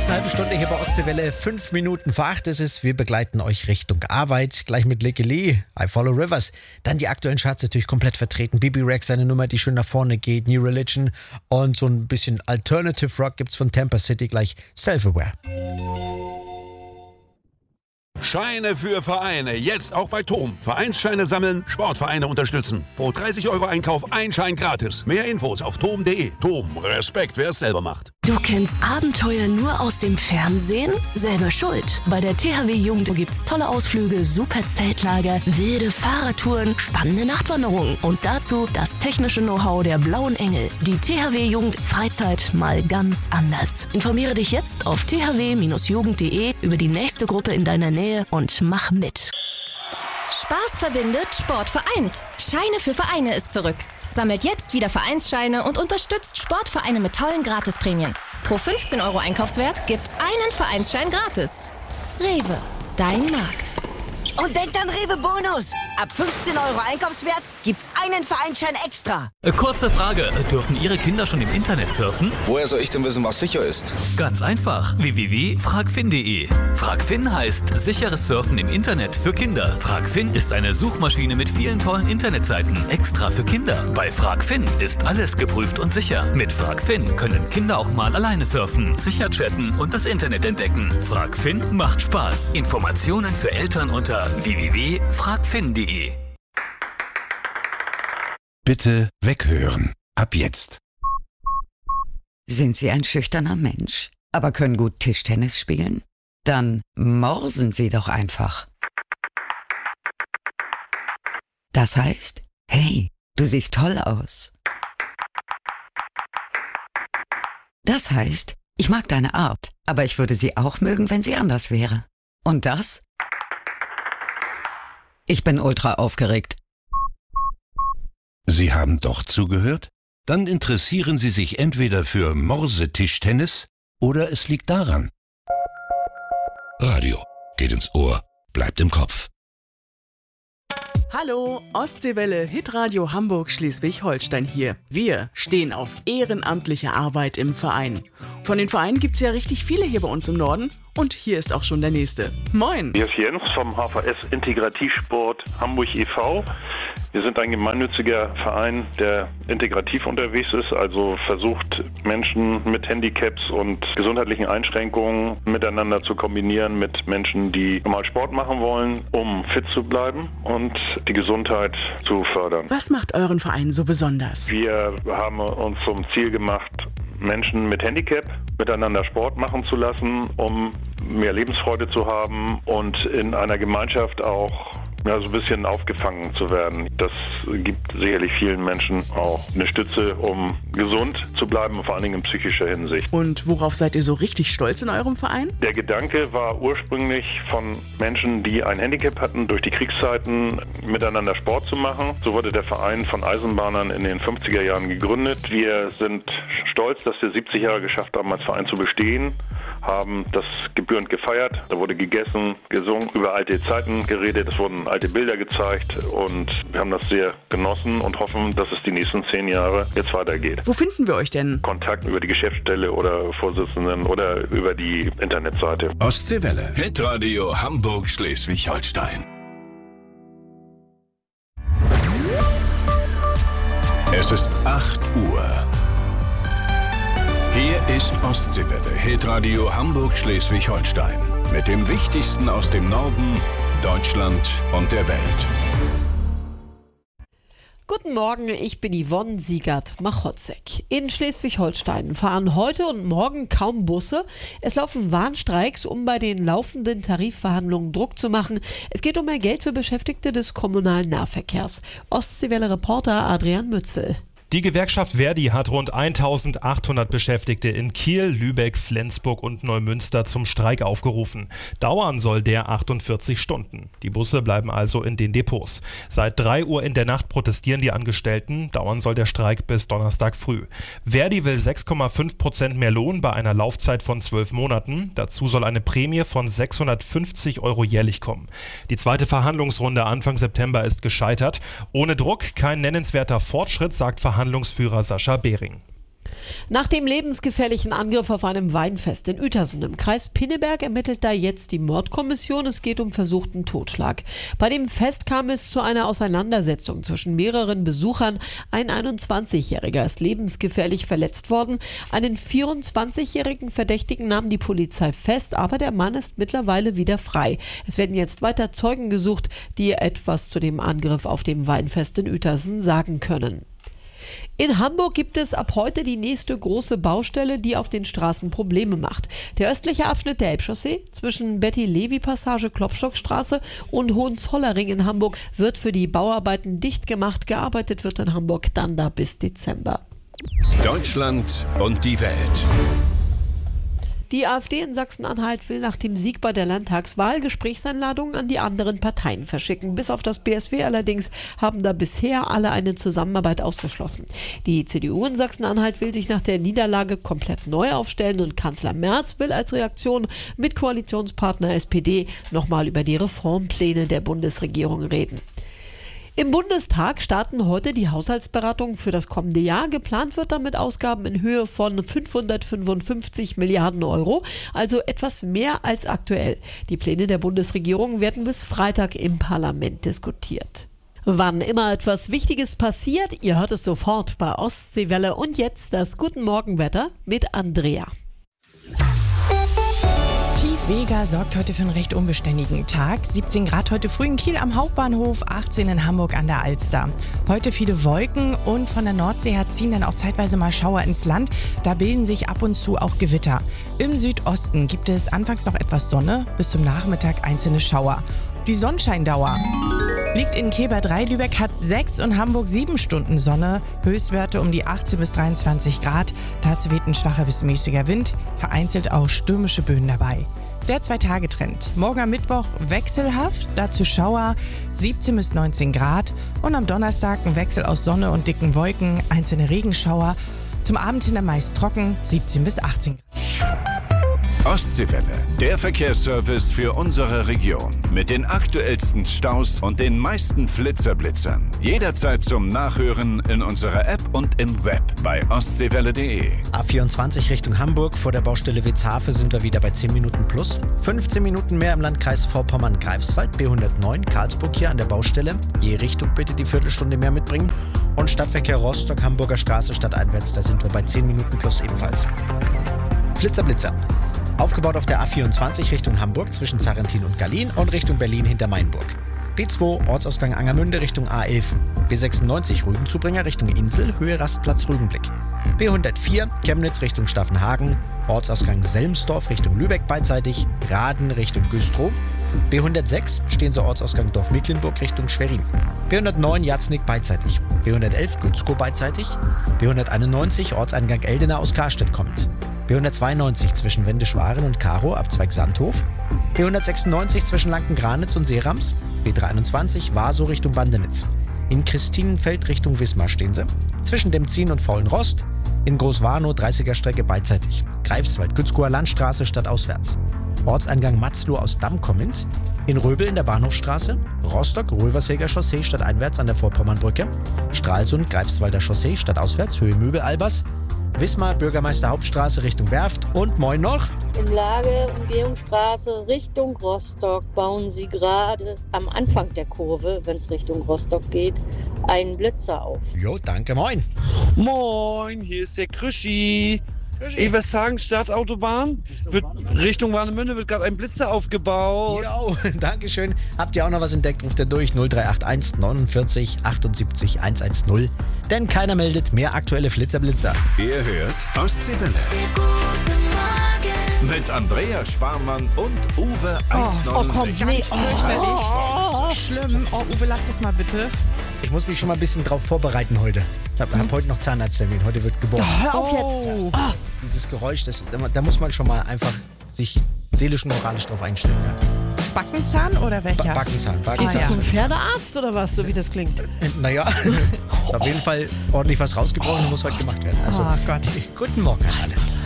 nächsten halben Stunde hier bei Ostseewelle. 5 Minuten vor 8 ist es. Wir begleiten euch Richtung Arbeit. Gleich mit Licky Lee, I Follow Rivers. Dann die aktuellen Charts natürlich komplett vertreten. Bibi Rex, seine Nummer, die schön nach vorne geht. New Religion. Und so ein bisschen Alternative Rock gibt's von Tampa City. Gleich Self-Aware. Scheine für Vereine, jetzt auch bei TOM. Vereinsscheine sammeln, Sportvereine unterstützen. Pro 30 € Einkauf ein Schein gratis. Mehr Infos auf tom.de. TOM, Respekt, wer es selber macht. Du kennst Abenteuer nur aus dem Fernsehen? Selber schuld. Bei der THW Jugend gibt's tolle Ausflüge, super Zeltlager, wilde Fahrradtouren, spannende Nachtwanderungen und dazu das technische Know-how der Blauen Engel. Die THW Jugend Freizeit mal ganz anders. Informiere dich jetzt auf thw-jugend.de über die nächste Gruppe in deiner Nähe und mach mit. Spaß verbindet, Sport vereint. Scheine für Vereine ist zurück. Sammelt jetzt wieder Vereinsscheine und unterstützt Sportvereine mit tollen Gratisprämien. Pro 15 € Einkaufswert gibt's einen Vereinsschein gratis. Rewe, dein Markt. Und denkt an Rewe Bonus. Ab 15 € Einkaufswert gibt's einen Vereinsschein extra. Kurze Frage, dürfen Ihre Kinder schon im Internet surfen? Woher soll ich denn wissen, was sicher ist? Ganz einfach, www.fragfin.de. Fragfin heißt sicheres Surfen im Internet für Kinder. Fragfin ist eine Suchmaschine mit vielen tollen Internetseiten, extra für Kinder. Bei Fragfin ist alles geprüft und sicher. Mit Fragfin können Kinder auch mal alleine surfen, sicher chatten und das Internet entdecken. Fragfin macht Spaß. Informationen für Eltern unter www.fragfin.de. Bitte weghören. Ab jetzt. Sind Sie ein schüchterner Mensch, aber können gut Tischtennis spielen? Dann morsen Sie doch einfach. Das heißt, hey, du siehst toll aus. Das heißt, ich mag deine Art, aber ich würde sie auch mögen, wenn sie anders wäre. Und das? Ich bin ultra aufgeregt. Sie haben doch zugehört? Dann interessieren Sie sich entweder für Morsetischtennis oder es liegt daran. Radio geht ins Ohr, bleibt im Kopf. Hallo, Ostseewelle, Hitradio Hamburg Schleswig-Holstein hier. Wir stehen auf ehrenamtliche Arbeit im Verein. Von den Vereinen gibt's ja richtig viele hier bei uns im Norden und hier ist auch schon der nächste. Moin! Hier ist Jens vom HVS Integrativsport Hamburg e.V. Wir sind ein gemeinnütziger Verein, der integrativ unterwegs ist, also versucht, Menschen mit Handicaps und gesundheitlichen Einschränkungen miteinander zu kombinieren mit Menschen, die normal Sport machen wollen, um fit zu bleiben und die Gesundheit zu fördern. Was macht euren Verein so besonders? Wir haben uns zum Ziel gemacht, Menschen mit Handicap miteinander Sport machen zu lassen, um mehr Lebensfreude zu haben und in einer Gemeinschaft auch so ein bisschen aufgefangen zu werden. Das gibt sicherlich vielen Menschen auch eine Stütze, um gesund zu bleiben, vor allen Dingen in psychischer Hinsicht. Und worauf seid ihr so richtig stolz in eurem Verein? Der Gedanke war ursprünglich von Menschen, die ein Handicap hatten, durch die Kriegszeiten miteinander Sport zu machen. So wurde der Verein von Eisenbahnern in den 50er Jahren gegründet. Wir sind stolz, dass wir 70 Jahre geschafft haben, als Verein zu bestehen, haben das gebührend gefeiert. Da wurde gegessen, gesungen, über alte Zeiten geredet, es wurden alte Bilder gezeigt und wir haben das sehr genossen und hoffen, dass es die nächsten 10 Jahre jetzt weitergeht. Wo finden wir euch denn? Kontakt über die Geschäftsstelle oder Vorsitzenden oder über die Internetseite. Ostseewelle, Hitradio Hamburg Schleswig-Holstein. Es ist 8 Uhr. Hier ist Ostseewelle, Hitradio Hamburg Schleswig-Holstein. Mit dem Wichtigsten aus dem Norden, Deutschland und der Welt. Guten Morgen, ich bin Yvonne Siegert-Machotzek. In Schleswig-Holstein fahren heute und morgen kaum Busse. Es laufen Warnstreiks, um bei den laufenden Tarifverhandlungen Druck zu machen. Es geht um mehr Geld für Beschäftigte des kommunalen Nahverkehrs. Ostseewelle-Reporter Adrian Mützel. Die Gewerkschaft Verdi hat rund 1800 Beschäftigte in Kiel, Lübeck, Flensburg und Neumünster zum Streik aufgerufen. Dauern soll der 48 Stunden. Die Busse bleiben also in den Depots. Seit 3 Uhr in der Nacht protestieren die Angestellten. Dauern soll der Streik bis Donnerstag früh. Verdi will 6,5% mehr Lohn bei einer Laufzeit von 12 Monaten. Dazu soll eine Prämie von 650 € jährlich kommen. Die zweite Verhandlungsrunde Anfang September ist gescheitert. Ohne Druck kein nennenswerter Fortschritt, sagt Verhandlungsführer Sascha Behring. Nach dem lebensgefährlichen Angriff auf einem Weinfest in Uetersen im Kreis Pinneberg ermittelt da jetzt die Mordkommission. Es geht um versuchten Totschlag. Bei dem Fest kam es zu einer Auseinandersetzung zwischen mehreren Besuchern. Ein 21-Jähriger ist lebensgefährlich verletzt worden. Einen 24-jährigen Verdächtigen nahm die Polizei fest, aber der Mann ist mittlerweile wieder frei. Es werden jetzt weiter Zeugen gesucht, die etwas zu dem Angriff auf dem Weinfest in Uetersen sagen können. In Hamburg gibt es ab heute die nächste große Baustelle, die auf den Straßen Probleme macht. Der östliche Abschnitt der Elbchaussee zwischen Betty-Levi-Passage, Klopstockstraße und Hohenzollering in Hamburg wird für die Bauarbeiten dicht gemacht. Gearbeitet wird in Hamburg dann da bis Dezember. Deutschland und die Welt. Die AfD in Sachsen-Anhalt will nach dem Sieg bei der Landtagswahl Gesprächseinladungen an die anderen Parteien verschicken. Bis auf das BSW allerdings haben da bisher alle eine Zusammenarbeit ausgeschlossen. Die CDU in Sachsen-Anhalt will sich nach der Niederlage komplett neu aufstellen und Kanzler Merz will als Reaktion mit Koalitionspartner SPD nochmal über die Reformpläne der Bundesregierung reden. Im Bundestag starten heute die Haushaltsberatungen für das kommende Jahr. Geplant wird damit Ausgaben in Höhe von 555 Milliarden Euro, also etwas mehr als aktuell. Die Pläne der Bundesregierung werden bis Freitag im Parlament diskutiert. Wann immer etwas Wichtiges passiert, ihr hört es sofort bei Ostseewelle. Und jetzt das Guten Morgenwetter mit Andrea. Vega sorgt heute für einen recht unbeständigen Tag. 17 Grad heute früh in Kiel am Hauptbahnhof, 18 in Hamburg an der Alster. Heute viele Wolken und von der Nordsee her ziehen dann auch zeitweise mal Schauer ins Land. Da bilden sich ab und zu auch Gewitter. Im Südosten gibt es anfangs noch etwas Sonne, bis zum Nachmittag einzelne Schauer. Die Sonnenscheindauer liegt in Keber 3, Lübeck hat 6 und Hamburg 7 Stunden Sonne. Höchstwerte um die 18 bis 23 Grad. Dazu weht ein schwacher bis mäßiger Wind, vereinzelt auch stürmische Böen dabei. Der 2-Tage-Trend. Morgen am Mittwoch wechselhaft, dazu Schauer, 17 bis 19 Grad. Und am Donnerstag ein Wechsel aus Sonne und dicken Wolken, einzelne Regenschauer. Zum Abend hin meist trocken, 17 bis 18 Grad. Ostseewelle, der Verkehrsservice für unsere Region. Mit den aktuellsten Staus und den meisten Flitzerblitzern. Jederzeit zum Nachhören in unserer App und im Web bei ostseewelle.de. A24 Richtung Hamburg. Vor der Baustelle Witzhafe sind wir wieder bei 10 Minuten plus. 15 Minuten mehr im Landkreis Vorpommern-Greifswald. B109 Karlsburg hier an der Baustelle. Je Richtung bitte die Viertelstunde mehr mitbringen. Und Stadtverkehr Rostock, Hamburger Straße stadteinwärts. Da sind wir bei 10 Minuten plus ebenfalls. Flitzer. Aufgebaut auf der A24 Richtung Hamburg zwischen Zarrentin und Gallien und Richtung Berlin hinter Mainburg. B2 Ortsausgang Angermünde Richtung A11. B96 Rügenzubringer Richtung Insel, Höhe Rastplatz Rügenblick. B104 Chemnitz Richtung Staffenhagen, Ortsausgang Selmsdorf Richtung Lübeck beidseitig, Raden Richtung Güstrow. B106 Stehenser Ortsausgang Dorf Mecklenburg Richtung Schwerin. B109 Jatznick beidseitig. B111 Günzkow beidseitig. B191 Ortseingang Eldena aus Karstedt kommt. B192 zwischen Wendischwaren und Karo, Abzweig Sandhof. B196 zwischen Lankengranitz und Seerams. B321 Waso Richtung Bandenitz. In Christinenfeld Richtung Wismar stehen sie. Zwischen dem Zien und Faulenrost. In Großwarnow 30er Strecke beidseitig. Greifswald, Gützkower Landstraße stadtauswärts. Ortseingang Matzloh aus Damm kommend. In Röbel in der Bahnhofstraße. Rostock, Röversäger Chaussee stadteinwärts an der Vorpommernbrücke. Stralsund, Greifswalder Chaussee stadtauswärts, Höhe Möbel-Albers. Wismar, Bürgermeister Hauptstraße Richtung Werft und moin noch. In Lage, Umgehungsstraße Richtung Rostock bauen sie gerade am Anfang der Kurve, wenn es Richtung Rostock geht, einen Blitzer auf. Jo, danke, moin. Moin, hier ist der Krischi. Evershagen Stadtautobahn, Richtung Warnemünde wird gerade ein Blitzer aufgebaut. Jo, danke schön. Habt ihr auch noch was entdeckt, ruft ihr durch 0381 49 78 110. Denn keiner meldet mehr aktuelle Flitzer-Blitzer. Ihr hört Ostseewelle. Mit Andrea Sparmann und Uwe 196. Oh komm, nee, fürchterlich. Schlimm. Oh, Uwe, lass das mal bitte. Ich muss mich schon mal ein bisschen drauf vorbereiten heute. Ich habe heute noch Zahnarzttermin, heute wird geboren. Hör auf jetzt. Oh. Dieses Geräusch, da muss man schon mal einfach sich seelisch und moralisch drauf einstellen. Ja. Backenzahn oder welcher? Backenzahn. Gehst du zum Pferdearzt oder was, so wie das klingt? Naja, ist auf jeden Fall ordentlich was rausgebrochen und muss heute gemacht werden. Also, oh Gott. Guten Morgen an alle.